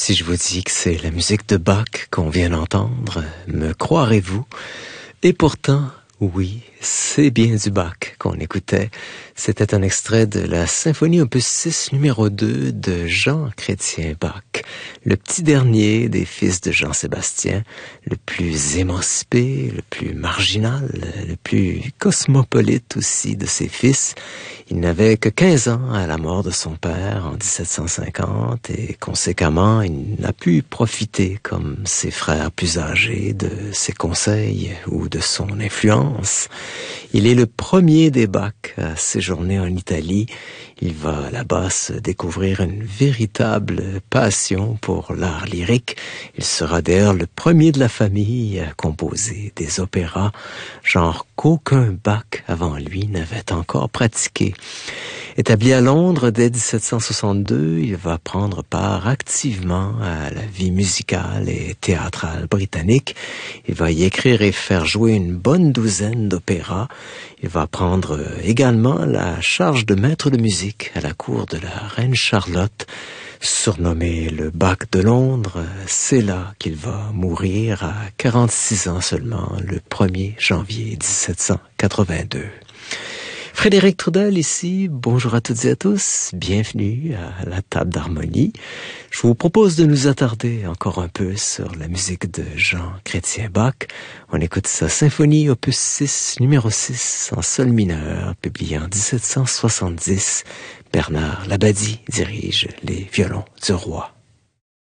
Si je vous dis que c'est la musique de Bach qu'on vient d'entendre, me croirez-vous? Et pourtant, oui, c'est bien du Bach qu'on écoutait. C'était un extrait de la symphonie opus 6 numéro 2 de Jean Chrétien Bach, le petit dernier des fils de Jean-Sébastien, le plus émancipé, le plus marginal, le plus cosmopolite aussi de ses fils. Il n'avait que 15 ans à la mort de son père en 1750 et conséquemment, il n'a pu profiter comme ses frères plus âgés de ses conseils ou de son influence. Il est le premier des Bach à séjourner en Italie. Il va là-bas se découvrir une véritable passion pour l'art lyrique. Il sera d'ailleurs le premier de la famille à composer des opéras, genre qu'aucun Bach avant lui n'avait encore pratiqué. Établi à Londres dès 1762, il va prendre part activement à la vie musicale et théâtrale britannique. Il va y écrire et faire jouer une bonne douzaine d'opéras. Il va prendre également la charge de maître de musique à la cour de la reine Charlotte. Surnommé le Bach de Londres, c'est là qu'il va mourir à 46 ans seulement, le 1er janvier 1782. Frédéric Trudel ici, bonjour à toutes et à tous, bienvenue à la table d'harmonie. Je vous propose de nous attarder encore un peu sur la musique de Jean Chrétien Bach. On écoute sa symphonie opus 6 numéro 6 en sol mineur, publiée en 1770. Bernard Labadie dirige les violons du roi.